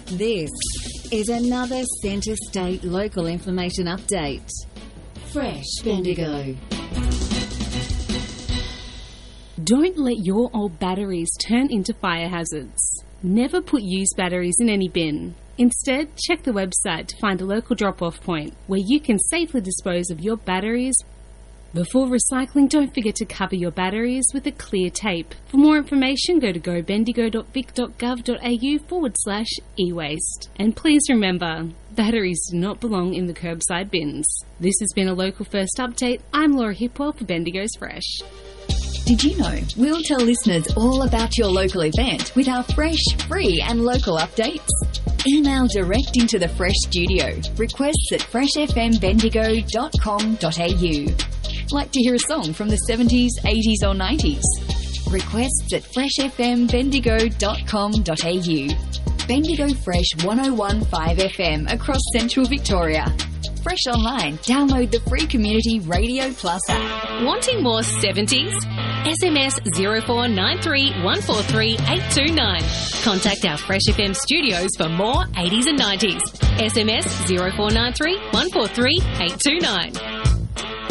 This is another Centre State local information update. Fresh Bendigo. Don't let your old batteries turn into fire hazards. Never put used batteries in any bin. Instead, check the website to find a local drop-off point where you can safely dispose of your batteries. Before recycling, don't forget to cover your batteries with a clear tape. For more information, go to gobendigo.vic.gov.au/e-waste. And please remember, batteries do not belong in the curbside bins. This has been a Local First Update. I'm Laura Hipwell for Bendigo's Fresh. Did you know we'll tell listeners all about your local event with our fresh, free and local updates? Email direct into the Fresh Studio. Requests at freshfmbendigo.com.au. Like to hear a song from the 70s, 80s or 90s? Requests at freshfmbendigo.com.au. Bendigo Fresh 101.5 FM across Central Victoria. Fresh online, download the free Community Radio Plus app. Wanting more 70s? SMS 0493 143 829. Contact our Fresh FM studios for more 80s and 90s. SMS 0493 143 829.